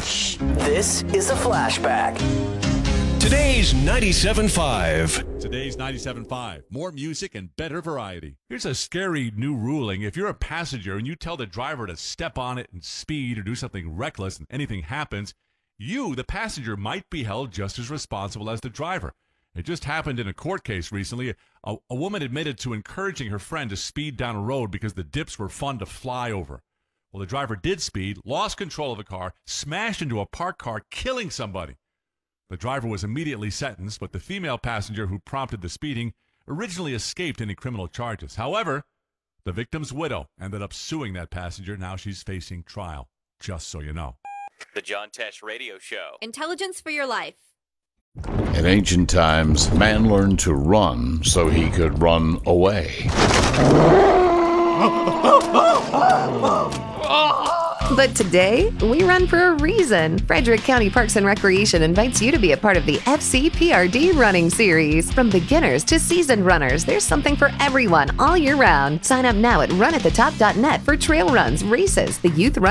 This is a flashback. Today's 97.5. Today's 97.5. More music and better variety. Here's a scary new ruling. If you're a passenger and you tell the driver to step on it and speed or do something reckless and anything happens, you, the passenger, might be held just as responsible as the driver. It just happened in a court case recently. A woman admitted to encouraging her friend to speed down a road because the dips were fun to fly over. Well, the driver did speed, lost control of the car, smashed into a parked car, killing somebody. The driver was immediately sentenced, but the female passenger who prompted the speeding originally escaped any criminal charges. However, the victim's widow ended up suing that passenger. Now she's facing trial, just so you know. The John Tesh Radio Show. Intelligence for your life. In ancient times, man learned to run so he could run away. But today, we run for a reason. Frederick County Parks and Recreation invites you to be a part of the FCPRD running series. From beginners to seasoned runners, there's something for everyone all year round. Sign up now at runathetop.net for trail runs, races, the youth run